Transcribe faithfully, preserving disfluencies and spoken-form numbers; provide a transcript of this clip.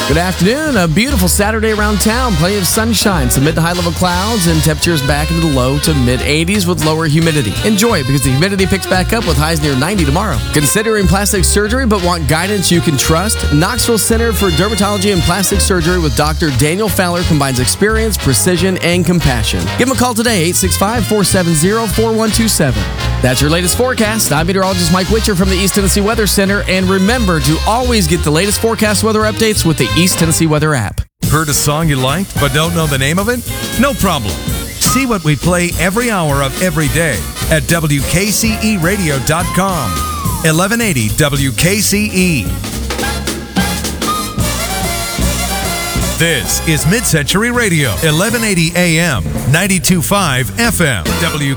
Good afternoon. A beautiful Saturday around town. Plenty of sunshine, some mid to high level clouds, and temperatures back into the low to mid eighties with lower humidity. Enjoy it because the humidity picks back up with highs near ninety tomorrow. Considering plastic surgery but want guidance you can trust? Knoxville Center for Dermatology and Plastic Surgery with Doctor Daniel Fowler combines experience, precision, and compassion. Give him a call today, eight six five, four seven zero, four one two seven. That's your latest forecast. I'm meteorologist Mike Witcher from the East Tennessee Weather Center. And remember to always get the latest forecast weather updates with the East Tennessee Weather app. Heard a song you liked but don't know the name of it? No problem. See what we play every hour of every day at W K C E radio dot com. eleven eighty W K C E. This is Mid-Century Radio, eleven eighty A M, ninety-two point five F M, W